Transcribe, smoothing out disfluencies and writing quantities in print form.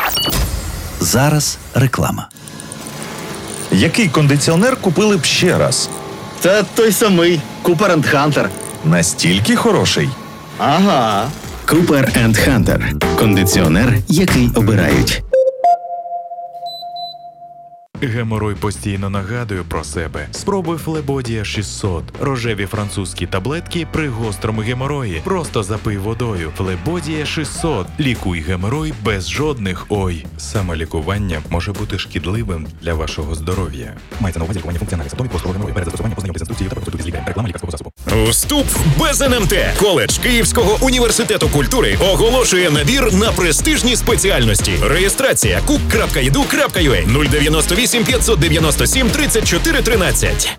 Зараз реклама. Який кондиціонер купили б ще раз? Та той самий Cooper & Hunter. Настільки хороший? Ага. Cooper & Hunter. Кондиціонер, який обирають. Геморой постійно нагадує про себе. Спробуй Флебодія 600. Рожеві французькі таблетки при гострому геморої. Просто запий водою. Флебодія 600. Лікуй геморой без жодних «ой». Самолікування може бути шкідливим для вашого здоров'я. Мається на увазі лікування функціональних симптомів гострого геморою. Перед застосуванням познайомтесь з інструкцією та проконсультуйтесь з лікарем. Реклама лікарського засобу. Вступ без НМТ. Коледж Київського університету культури оголошує набір на престижні спеціальності. Реєстрація cook.edu.ua 098 597 34 13.